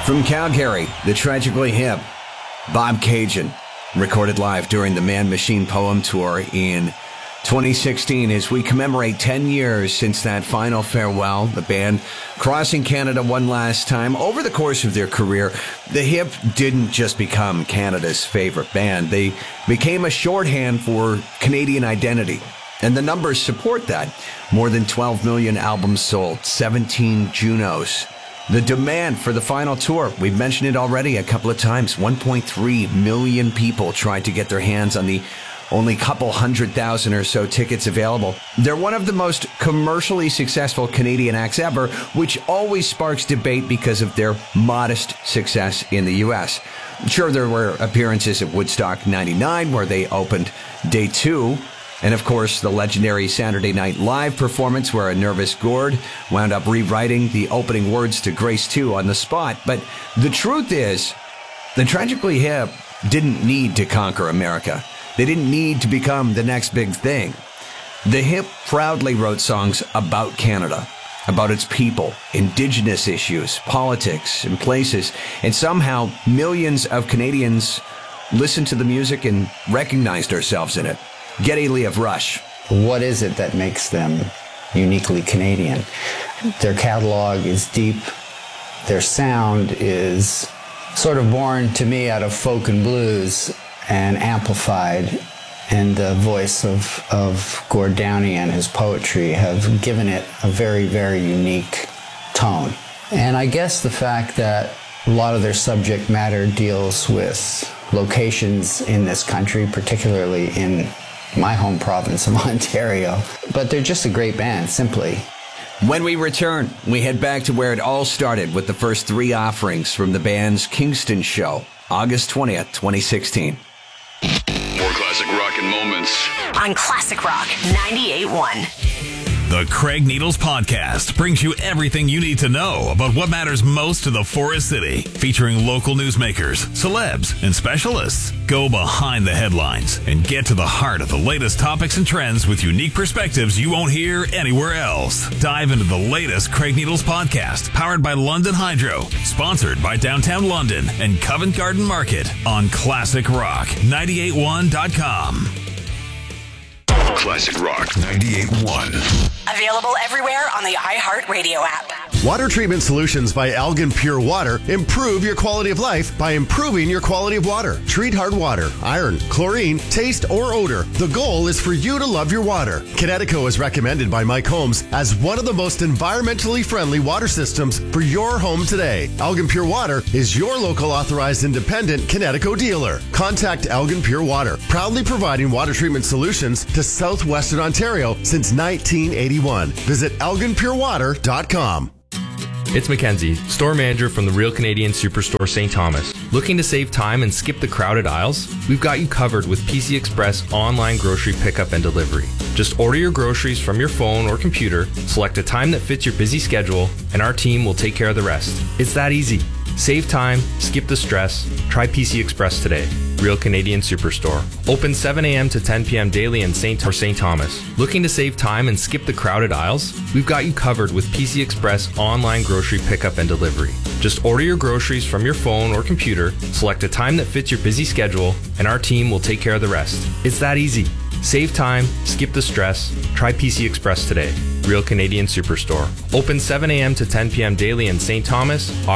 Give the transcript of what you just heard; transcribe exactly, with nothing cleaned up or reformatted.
From Calgary, the tragically hip Bob Cajun, recorded live during the Man Machine Poem Tour in twenty sixteen as we commemorate ten years since that final farewell. The band crossing Canada one last time. Over the course of their career, the Hip didn't just become Canada's favorite band. They became a shorthand for Canadian identity. And the numbers support that. More than twelve million albums sold, seventeen Junos. The demand for the final tour, we've mentioned it already a couple of times. one point three million people tried to get their hands on the only couple hundred thousand or so tickets available. They're one of the most commercially successful Canadian acts ever, which always sparks debate because of their modest success in the U S. Sure, there were appearances at Woodstock ninety-nine where they opened day two. And of course, the legendary Saturday Night Live performance where a nervous Gord wound up rewriting the opening words to Grace two on the spot. But the truth is, the Tragically Hip didn't need to conquer America. They didn't need to become the next big thing. The Hip proudly wrote songs about Canada, about its people, Indigenous issues, politics, and places. And somehow, millions of Canadians listened to the music and recognized ourselves in it. Geddy Lee of Rush. What is it that makes them uniquely Canadian? Their catalog is deep. Their sound is sort of born to me out of folk and blues and amplified. And the voice of, of Gord Downie and his poetry have given it a very, very unique tone. And I guess the fact that a lot of their subject matter deals with locations in this country, particularly in my home province of Ontario. But they're just a great band, simply. When we return, we head back to where it all started with the first three offerings from the band's Kingston show, August twentieth, twenty sixteen. More classic rock and moments on Classic Rock ninety-eight point one. The Craig Needles Podcast brings you everything you need to know about what matters most to the Forest City, featuring local newsmakers, celebs, and specialists. Go behind the headlines and get to the heart of the latest topics and trends with unique perspectives you won't hear anywhere else. Dive into the latest Craig Needles Podcast, powered by London Hydro, sponsored by Downtown London and Covent Garden Market on Classic Rock ninety-eight point one dot com. Classic Rock ninety-eight point one. Available everywhere on the iHeartRadio app. Water Treatment Solutions by Algan Pure Water improve your quality of life by improving your quality of water. Treat hard water, iron, chlorine, taste, or odor. The goal is for you to love your water. Kinetico is recommended by Mike Holmes as one of the most environmentally friendly water systems for your home today. Algan Pure Water is your local authorized independent Kinetico dealer. Contact Algan Pure Water, proudly providing water treatment solutions to southwestern Ontario since nineteen eighty-one. Visit algan pure water dot com. It's Mackenzie, store manager from the Real Canadian Superstore Saint Thomas. Looking to save time and skip the crowded aisles? We've got you covered with P C Express online grocery pickup and delivery. Just order your groceries from your phone or computer, select a time that fits your busy schedule, and our team will take care of the rest. It's that easy. Save time, skip the stress. Try P C Express today. Real Canadian Superstore. Open seven a.m. to ten p.m. daily in Saint or Saint Thomas. Looking to save time and skip the crowded aisles? We've got you covered with P C Express online grocery pickup and delivery. Just order your groceries from your phone or computer, select a time that fits your busy schedule, and our team will take care of the rest. It's that easy. Save time, skip the stress. Try P C Express today. Real Canadian Superstore. Open seven a.m. to ten p.m. daily in Saint Thomas.